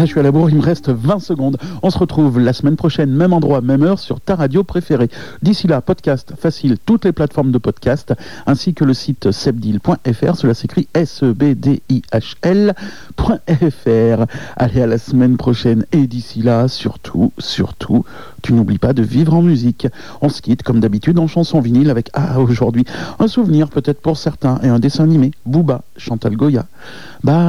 Ah, je suis à la bourre, il me reste 20 secondes. On se retrouve la semaine prochaine, même endroit, même heure, sur ta radio préférée. D'ici là, podcast facile, toutes les plateformes de podcast, ainsi que le site sebdil.fr, cela s'écrit sebdihl.fr. Allez, à la semaine prochaine, et d'ici là, surtout, tu n'oublies pas de vivre en musique. On se quitte, comme d'habitude, en chanson vinyle avec, aujourd'hui, un souvenir peut-être pour certains, et un dessin animé, Booba, Chantal Goya. Bye.